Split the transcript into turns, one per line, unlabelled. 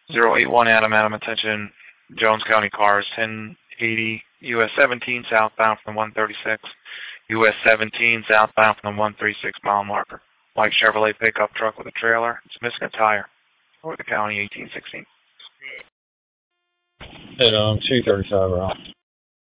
081 Adam, attention. Jones County cars, 1080 US 17 southbound from 136. US 17 southbound from the 136 mile marker. White Chevrolet pickup truck with a trailer. It's missing a tire. Or the county 1816.
Hit 235 around.